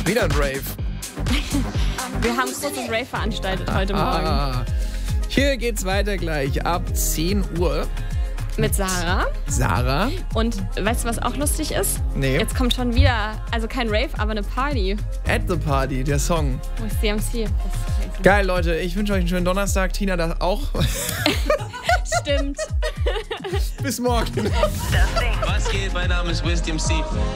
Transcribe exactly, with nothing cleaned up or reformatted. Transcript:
Wieder ein Rave. Wir haben ein großes Rave veranstaltet heute Ah. Morgen. Hier geht's weiter gleich ab zehn Uhr. Mit Sarah. Sarah. Und weißt du, was auch lustig ist? Nee. Jetzt kommt schon wieder, also kein Rave, aber eine Party. At the Party, der Song. Wo ist C M C? Das ist crazy. Geil, Leute. Ich wünsche euch einen schönen Donnerstag. Tina, das auch. Stimmt. Bis morgen. Was geht? Mein Name ist Wisdom C.